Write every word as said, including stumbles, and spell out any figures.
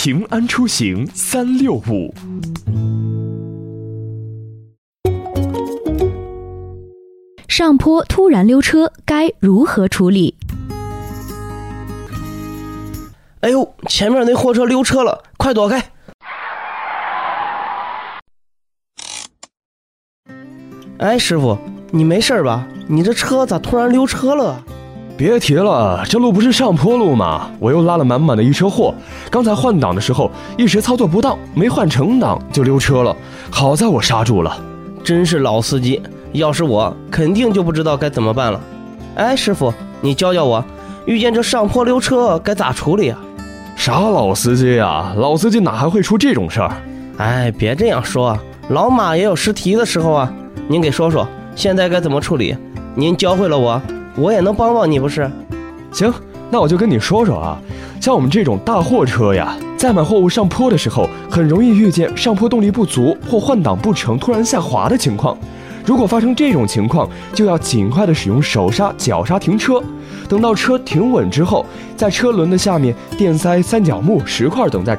平安出行三六五。 上坡突然溜车该如何处理？ 哎呦，前面那货车溜车了，快躲开！哎，师傅，你没事吧？你这车咋突然溜车了？ 别提了，这路不是上坡路吗？我又拉了满满的一车货，刚才换挡的时候一时操作不当，没换成档就溜车了，好在我刹住了。 真是老司机，要是我肯定就不知道该怎么办了。哎，师傅，你教教我，遇见这上坡溜车该咋处理啊？ 啥老司机啊？老司机哪还会出这种事儿？ 哎，别这样说，老马也有失蹄的时候啊。您给说说，现在该怎么处理？您教会了我，我也能帮帮你不是？ 行，那我就跟你说说啊，像我们这种大货车呀，在买货物上坡的时候，很容易遇见上坡动力不足或换挡不成突然下滑的情况。如果发生这种情况，就要尽快的使用手刹、脚刹停车，等到车停稳之后，在车轮的下面垫塞三角木、石块等在